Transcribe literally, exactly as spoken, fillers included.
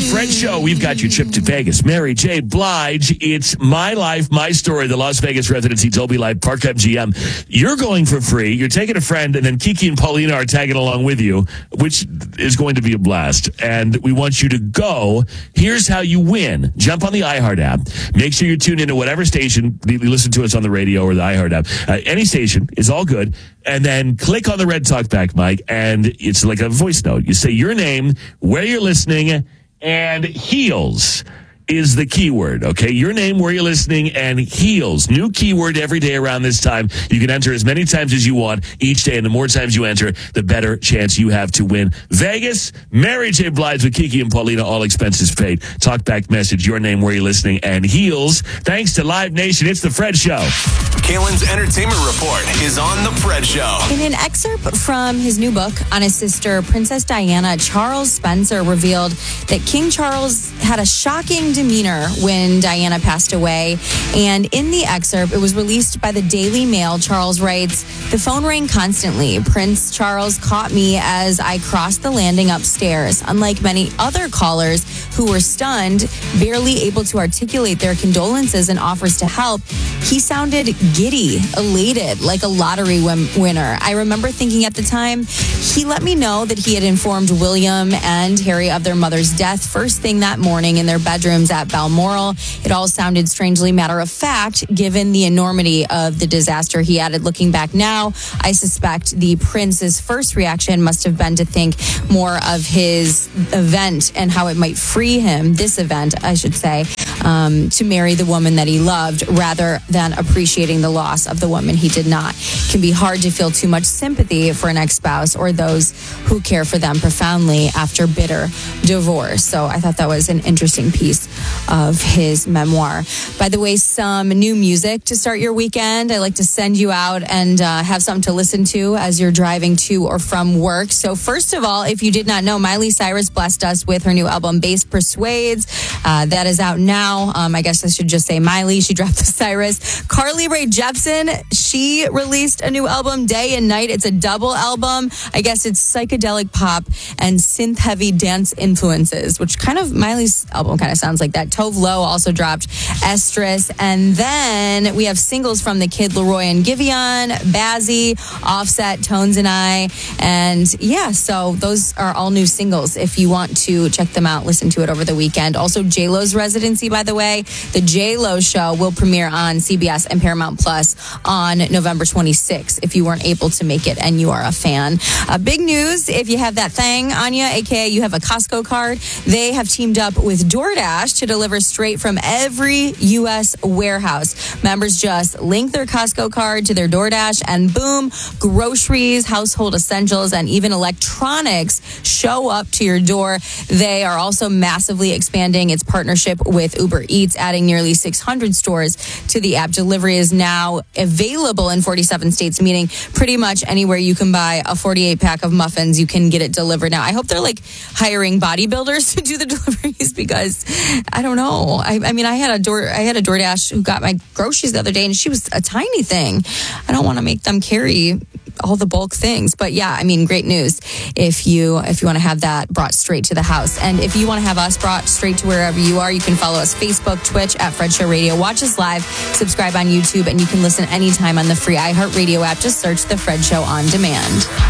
Fred Show. We've got your trip to Vegas. Mary J. Blige. It's My Life, My Story, the Las Vegas residency, Dolby Live, Park M G M. You're going for free. You're taking a friend, and then Kiki and Paulina are tagging along with you, which is going to be a blast. And we want you to go. Here's how you win. Jump on the iHeart app. Make sure you tune into whatever station. You listen to us on the radio or the iHeart app. Uh, any station is all good. And then click on the red talkback mic, and it's like a voice note. You say your name, where you're listening, and heels is the keyword, okay? Your name, where you're listening, and heels. New keyword every day around this time. You can enter as many times as you want each day, and the more times you enter, the better chance you have to win. Vegas, Mary J. Blige with Kiki and Paulina, all expenses paid. Talkback message, your name, where you're listening, and heels. Thanks to Live Nation, it's The Fred Show. Kalen's Entertainment Report is on The Fred Show. In an excerpt from his new book on his sister, Princess Diana, Charles Spencer revealed that King Charles had a shocking demeanor when Diana passed away. And in the excerpt, it was released by the Daily Mail. Charles writes, "The phone rang constantly. Prince Charles caught me as I crossed the landing upstairs. Unlike many other callers who were stunned, barely able to articulate their condolences and offers to help, he sounded giddy, elated, like a lottery win- winner. I remember thinking at the time, he let me know that he had informed William and Harry of their mother's death first thing that morning in their bedrooms at Balmoral. It all sounded strangely matter of fact, given the enormity of the disaster." He added, "Looking back now, I suspect the prince's first reaction must have been to think more of his event and how it might free him, this event, I should say, um, to marry the woman that he loved, rather than appreciating the loss of the woman he did not. It can be hard to feel too much sympathy for an ex-spouse or those who care for them profoundly after bitter divorce." So I thought that was an interesting piece of his memoir. By the way, some new music to start your weekend. I like to send you out and uh, have something to listen to as you're driving to or from work. So first of all, if you did not know, Miley Cyrus blessed us with her new album, Bass Persuades. Uh, that is out now. Um, I guess I should just say Miley. She dropped the Cyrus. Carly Rae Jepsen, she released a new album, Day and Night. It's a double album. I guess it's psychedelic pop and synth-heavy dance influences, which kind of, Miley's album kind of sounds like that. Tove Lo also dropped Estrus. And then we have singles from The Kid Laroi and Giveon, Bazzi, Offset, Tones and I. And yeah, so those are all new singles. If you want to check them out, listen to it over the weekend. Also, J-Lo's residency, by the way. The J-Lo show will premiere on C B S and Paramount Plus on November twenty-sixth if you weren't able to make it and you are a fan. Uh, big news, if you have that thing on you, aka you have a Costco card, they have teamed up with DoorDash to deliver straight from every U S warehouse. Members just link their Costco card to their DoorDash and boom, groceries, household essentials, and even electronics show up to your door. They are also massively expanding its partnership with Uber Eats, adding nearly six hundred stores to the app. Delivery is now available in forty-seven states, meaning pretty much anywhere you can buy a forty-eight pack of muffins, you can get it delivered now. I hope they're like hiring bodybuilders to do the deliveries because I don't know. I, I mean, I had a door, I had a DoorDash who got my groceries the other day, and she was a tiny thing. I don't want to make them carry all the bulk things, but yeah, I mean, great news if you if you want to have that brought straight to the house. And if you want to have us brought straight to wherever you are, you can follow us Facebook, Twitch at Fred Show Radio. Watch us live, subscribe on YouTube, and you can listen anytime on the free iHeartRadio app. Just search The Fred Show on Demand.